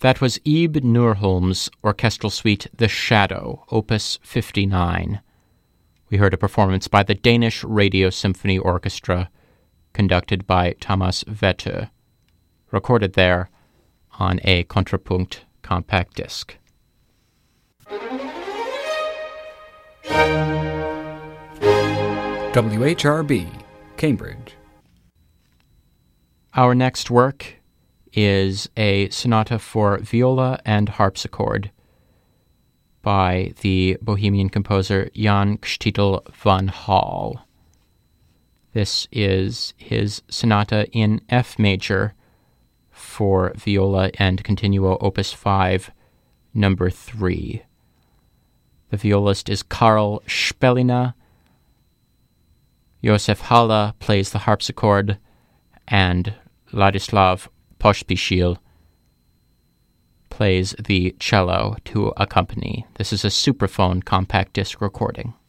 That was Ib Nurholm's orchestral suite The Shadow, Opus 59. We heard a performance by the Danish Radio Symphony Orchestra, conducted by Thomas Vettel, recorded there on a Kontrapunkt compact disc. WHRB, Cambridge. Our next work is a sonata for viola and harpsichord by the Bohemian composer Jan Kjetil van Hall. This is his sonata in F major for viola and continuo opus 5, number 3. The violist is Karl Spellina. Josef Halle plays the harpsichord, and Ladislav Pospisil plays the cello to accompany. This is a Supraphone compact disc recording.